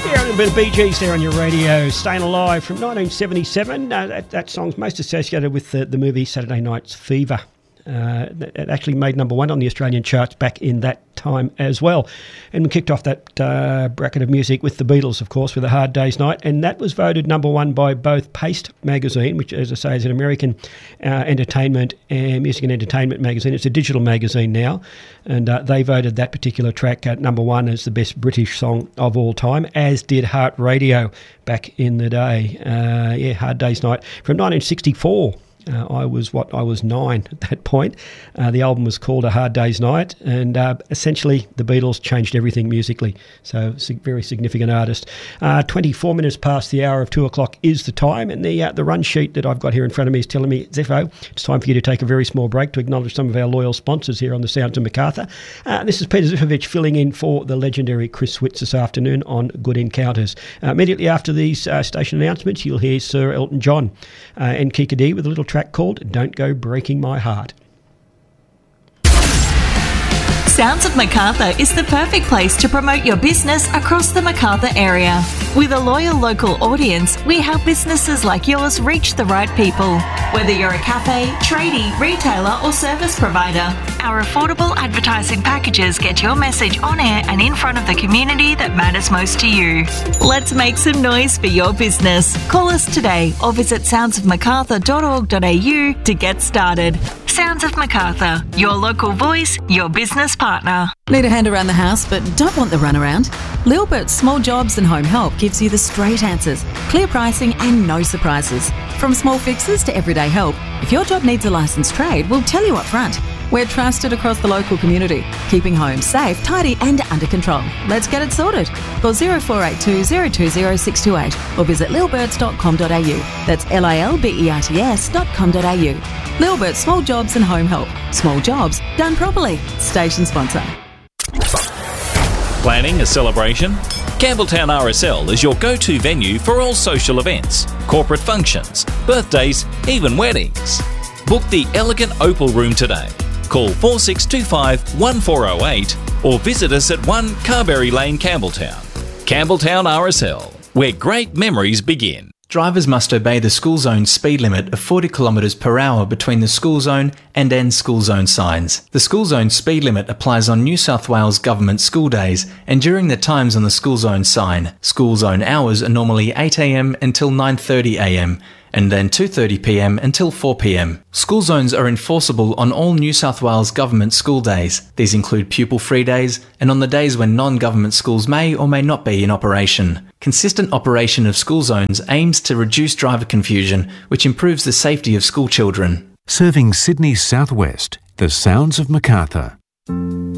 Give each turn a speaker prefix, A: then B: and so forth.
A: A bit of Bee Gees there on your radio. Staying Alive from 1977. That song's most associated with the movie Saturday Night's Fever. It actually made number one on the Australian charts back in that time as well. And we kicked off that bracket of music with the Beatles, of course, with A Hard Day's Night. And that was voted number one by both Paste magazine, which, as I say, is an American entertainment and music and entertainment magazine. It's a digital magazine now. And they voted that particular track at number one as the best British song of all time, as did Heart Radio back in the day. Hard Day's Night from 1964. I was 9 at that point. The album was called A Hard Day's Night, and essentially the Beatles changed everything musically. So very significant artist. 24 minutes past the hour of 2 o'clock is the time, and the run sheet that I've got here in front of me is telling me, Zepho, it's time for you to take a very small break to acknowledge some of our loyal sponsors here on the Sounds of Macarthur. This is Peter Zifovich filling in for the legendary Chris Switz this afternoon on Good Encounters. Immediately after these station announcements, you'll hear Sir Elton John and Kika D with a little track called Don't Go Breaking My Heart.
B: Sounds of Macarthur is the perfect place to promote your business across the Macarthur area. With a loyal local audience, we help businesses like yours reach the right people. Whether you're a cafe, tradie, retailer or service provider, our affordable advertising packages get your message on air and in front of the community that matters most to you. Let's make some noise for your business. Call us today or visit soundsofmacarthur.org.au to get started. Sounds of Macarthur, your local voice, your business partner.
C: Need a hand around the house but don't want the runaround? Lilbert's Small Jobs and Home Help gives you the straight answers, clear pricing and no surprises. From small fixes to everyday help, if your job needs a licensed trade, we'll tell you up front. We're trusted across the local community, keeping homes safe, tidy and under control. Let's get it sorted. Call 0482 020 628 or visit lilberts.com.au. That's LILBERTS.com.au. Lilbert Small Jobs and Home Help. Small jobs done properly. Station sponsor.
D: Planning a celebration? Campbelltown RSL is your go-to venue for all social events, corporate functions, birthdays, even weddings. Book the elegant Opal Room today. Call 4625 1408 or visit us at 1 Carberry Lane, Campbelltown. Campbelltown RSL, where great memories begin.
E: Drivers must obey the school zone speed limit of 40 km per hour between the school zone and end school zone signs. The school zone speed limit applies on New South Wales government school days and during the times on the school zone sign. School zone hours are normally 8 a.m. until 9:30 a.m. and then 2:30 p.m. until 4 p.m. School zones are enforceable on all New South Wales government school days. These include pupil-free days and on the days when non-government schools may or may not be in operation. Consistent operation of school zones aims to reduce driver confusion, which improves the safety of school children.
F: Serving Sydney's southwest, the Sounds of Macarthur.